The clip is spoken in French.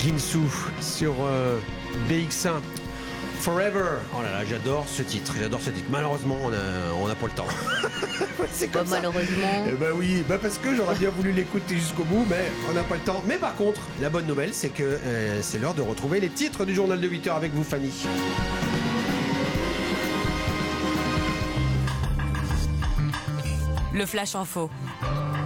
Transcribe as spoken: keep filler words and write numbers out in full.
Ginsu sur euh, B X un. Forever. Oh là là, j'adore ce titre, j'adore ce titre. Malheureusement, on a, on n'a pas le temps. C'est comme Bah, ça. malheureusement. Eh ben oui, bah parce que j'aurais bien voulu l'écouter jusqu'au bout, mais on n'a pas le temps. Mais par contre, la bonne nouvelle, c'est que euh, c'est l'heure de retrouver les titres du journal de huit heures avec vous, Fanny. Le Flash Info.